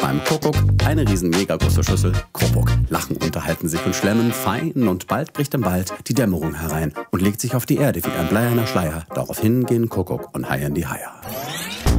Beim Kuckuck eine riesen mega große Schüssel Kuckuck. Lachen, unterhalten sich und schlemmen fein und bald bricht im Wald die Dämmerung herein und legt sich auf die Erde wie ein bleierner Schleier. Daraufhin gehen Kuckuck und Hai in die Heier.